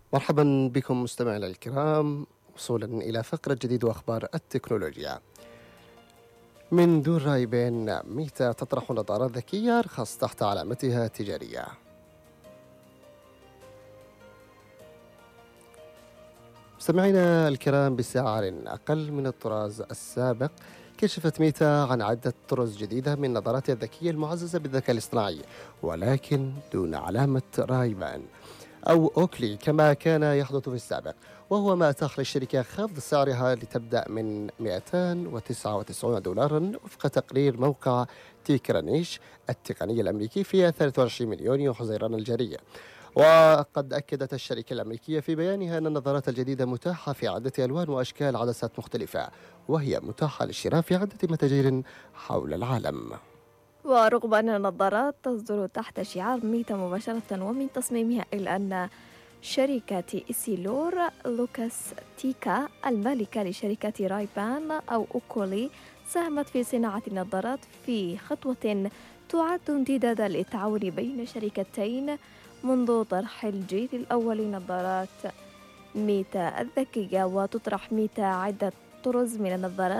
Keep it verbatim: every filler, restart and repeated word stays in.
مرحبا بكم مستمعينا الكرام، وصولا إلى فقرة جديدة وأخبار التكنولوجيا. من دون ريبين، ميتا تطرح نظارات ذكية أرخص تحت علامتها التجارية. مستمعينا الكرام، بسعر أقل من الطراز السابق، كشفت ميتا عن عدة طرز جديدة من نظاراتها الذكية المعززة بالذكاء الاصطناعي، ولكن دون علامة رايبان أو أوكلي كما كان يحدث في السابق، وهو ما أتاح للشركة خفض سعرها لتبدأ من مئتين وتسعة وتسعين دولارا وفق تقرير موقع تيكرانيش التقني الأمريكي في ثلاثة وعشرين من يونيو حزيران الجارية. وقد أكدت الشركة الأمريكية في بيانها أن النظارات الجديدة متاحة في عدة ألوان وأشكال عدسات مختلفة، وهي متاحة للشراء في عدة متاجر حول العالم. ورغم أن النظارات تصدر تحت شعار ميتا مباشرة ومن تصميمها، إلا أن شركة إسيلور لوكاستيكا المالكة لشركة رايبان أو أوكولي ساهمت في صناعة النظارات في خطوة تعد امتدادا للتعاون بين شركتين منذ طرح الجيل الأول لنظارات ميتا الذكية. وتطرح ميتا عدة طرز من النظارات